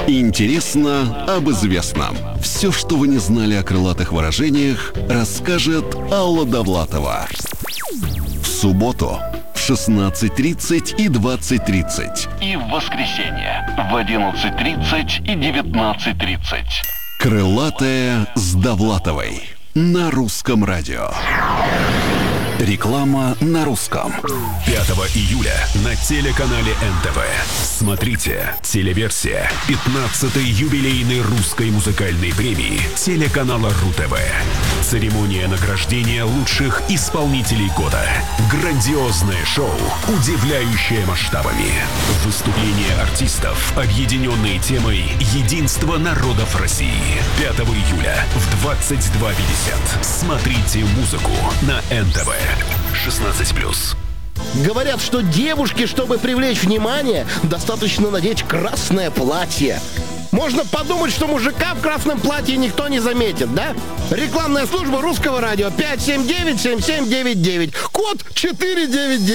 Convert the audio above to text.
Интересно об известном. Все, что вы не знали о крылатых выражениях, расскажет Алла Довлатова. В субботу в 16:30 и 20:30. И в воскресенье в 11:30 и 19:30. Крылатая с Довлатовой на Русском радио. Реклама на русском. 5 июля на телеканале НТВ. Смотрите телеверсия 15-й юбилейной русской музыкальной премии телеканала РУ-ТВ. Церемония награждения лучших исполнителей года. Грандиозное шоу, удивляющее масштабами. Выступления артистов, объединенные темой «Единство народов России». 5 июля в 22:50. Смотрите музыку на НТВ. 16+. Говорят, что девушке, чтобы привлечь внимание, достаточно надеть красное платье. Можно подумать, что мужика в красном платье никто не заметит, да? Рекламная служба Русского радио 579-7799. Код 499.